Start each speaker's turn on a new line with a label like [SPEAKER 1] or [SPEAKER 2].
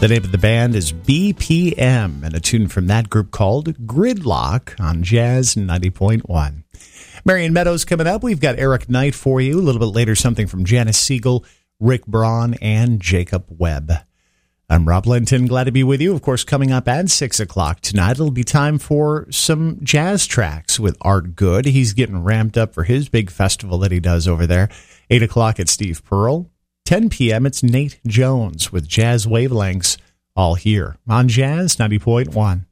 [SPEAKER 1] The name of the band is BPM, and a tune from that group called Gridlock on Jazz 90.1. Marion Meadows coming up. We've got Eric Knight for you. A little bit later, something from Janice Siegel, Rick Braun, and Jacob Webb. I'm Rob Linton. Glad to be with you. Of course, coming up at 6 o'clock tonight, it'll be time for some jazz tracks with Art Good. He's getting ramped up for his big festival that he does over there. 8 o'clock, it's Steve Pearl. 10 p.m., it's Nate Jones with Jazz Wavelengths, all here on Jazz 90.1.